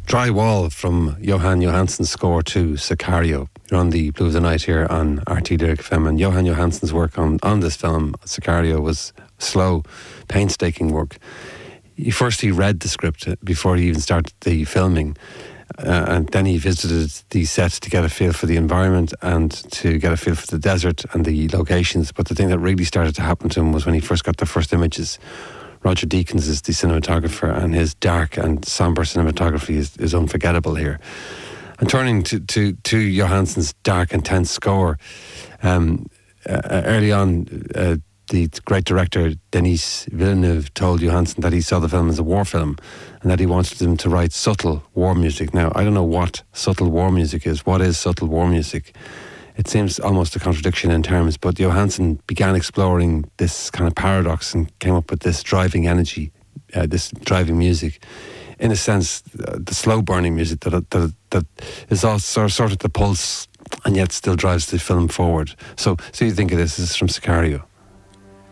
Dry Wall from Johan Johansson's score to Sicario. You're on the Blue of the Night here on RT Lyric FM, and Johan Johansson's work on this film, Sicario, was slow, painstaking work. He read the script before he even started the filming, and then he visited the set to get a feel for the environment and to get a feel for the desert and the locations. But the thing that really started to happen to him was when he first got the first images. Roger Deakins is the cinematographer, and his dark and somber cinematography is unforgettable here. And turning to Johansson's dark, intense score, early on, the great director Denis Villeneuve told Johansson that he saw the film as a war film and that he wanted him to write subtle war music. Now, I don't know what subtle war music is. What is subtle war music? It seems almost a contradiction in terms, but Johansson began exploring this kind of paradox and came up with this driving energy, this driving music. In a sense, the slow-burning music that is also sort of the pulse and yet still drives the film forward. So you think of this is from Sicario.